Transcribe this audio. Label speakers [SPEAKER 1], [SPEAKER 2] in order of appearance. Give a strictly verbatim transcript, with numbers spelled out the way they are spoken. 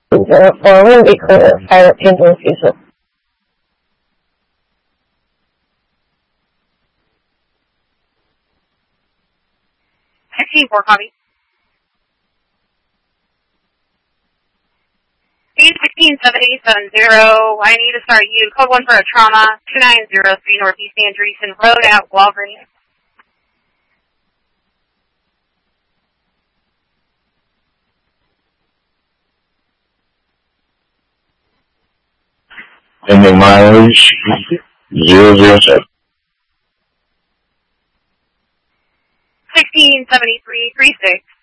[SPEAKER 1] zero four one, be clear, fire at Pins refusal.
[SPEAKER 2] fifteen four, copy. eight sixteen seven eight seven zero, I need to start you. Code one for a trauma, two nine zero three Northeast Andreessen Road out Walgreens.
[SPEAKER 3] Ending mileage zero zero seven.
[SPEAKER 2] sixteen seventy-three three six.